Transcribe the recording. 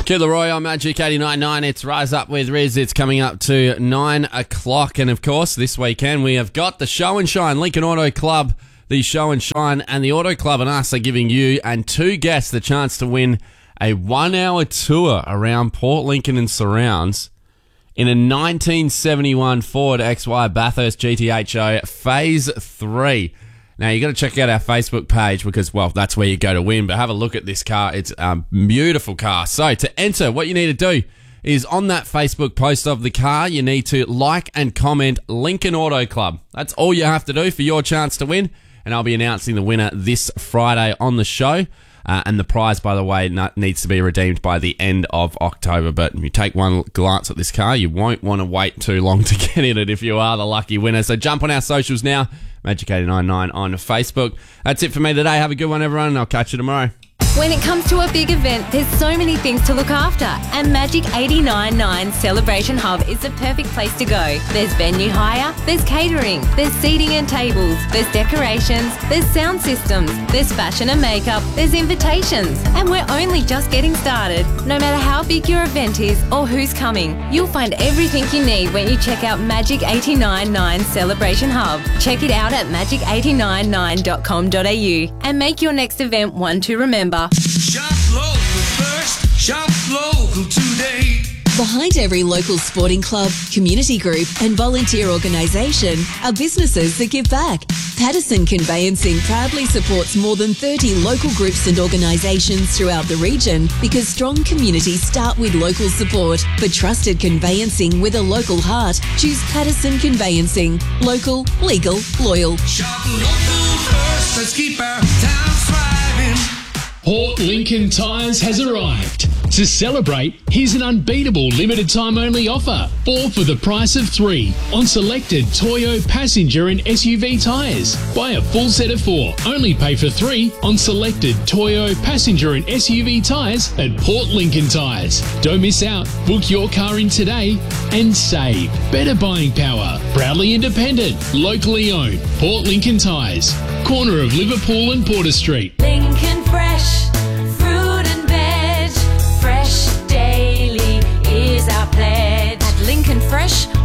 Kid Leroy on Magic 89.9. It's Rise Up with Riz. It's coming up to 9 o'clock. And, of course, this weekend we have got the Show and Shine. Lincoln Auto Club, the Show and Shine, and the Auto Club and us are giving you and two guests the chance to win a 1-hour tour around Port Lincoln and surrounds in a 1971 Ford XY Bathurst GTHO Phase 3. Now, you got to check out our Facebook page because, well, that's where you go to win. But have a look at this car. It's a beautiful car. So, to enter, what you need to do is on that Facebook post of the car, you need to like and comment Lincoln Auto Club. That's all you have to do for your chance to win. And I'll be announcing the winner this Friday on the show. And the prize, by the way, needs to be redeemed by the end of October. But if you take one glance at this car, you won't want to wait too long to get in it if you are the lucky winner. So jump on our socials now, Magic 89.9 on Facebook. That's it for me today. Have a good one, everyone, and I'll catch you tomorrow. When it comes to a big event, there's so many things to look after, and Magic 89.9 Celebration Hub is the perfect place to go. There's venue hire, there's catering, there's seating and tables, there's decorations, there's sound systems, there's fashion and makeup, there's invitations, and we're only just getting started. No matter how big your event is or who's coming, you'll find everything you need when you check out Magic 89.9 Celebration Hub. Check it out at magic899.com.au and make your next event one to remember. Shop local first, shop local today. Behind every local sporting club, community group and volunteer organisation are businesses that give back. Patterson Conveyancing proudly supports more than 30 local groups and organisations throughout the region because strong communities start with local support. For trusted conveyancing with a local heart, choose Patterson Conveyancing. Local, legal, loyal. Shop local first, let's keep our town thriving. Port Lincoln Tyres has arrived. To celebrate, here's an unbeatable limited time only offer. 4 for the price of 3 on selected Toyo passenger and SUV tyres. Buy a full set of 4, only pay for 3 on selected Toyo passenger and SUV tyres at Port Lincoln Tyres. Don't miss out. Book your car in today and save. Better buying power. Proudly independent, locally owned. Port Lincoln Tyres. Corner of Liverpool and Porter Street. Lincoln Fresh, fruit and veg, fresh daily is our pledge. At Lincoln Fresh,